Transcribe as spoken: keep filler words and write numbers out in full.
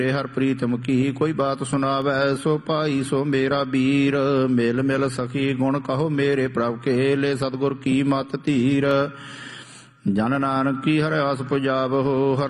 हर प्रीतम की कोई बात सुनावै, सो भाई सो मेरा वीर। मिल मिल सखी गुण कहो मेरे प्रभ के, ले सतगुर की मत धीर। जन नानक की हर आस पुजावहो, हर